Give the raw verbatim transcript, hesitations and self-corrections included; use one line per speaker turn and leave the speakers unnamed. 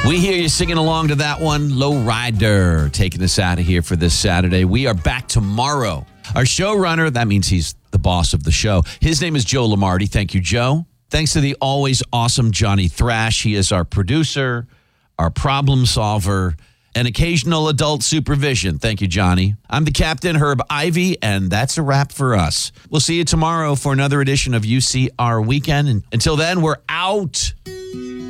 We hear you singing along to that one. Low Rider taking us out of here for this Saturday. We are back tomorrow. Our showrunner, that means he's the boss of the show. His name is Joe Lamardi. Thank you, Joe. Thanks to the always awesome Johnny Thrash. He is our producer, our problem solver, and occasional adult supervision. Thank you, Johnny. I'm the captain, Herb Ivy, and that's a wrap for us. We'll see you tomorrow for another edition of U C R Weekend. And until then, we're out.